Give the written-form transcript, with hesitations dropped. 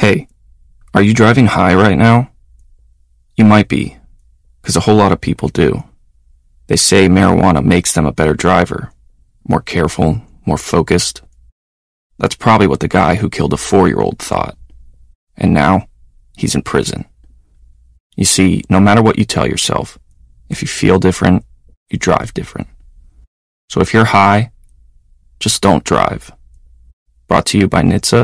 Hey, are you driving high right now? You might be, because a whole lot of people do. They say marijuana makes them a better driver, more careful, more focused. That's probably what the guy who killed a 4-year-old thought. And now, he's in prison. You see, no matter what you tell yourself, if you feel different, you drive different. So if you're high, just don't drive. Brought to you by NHTSA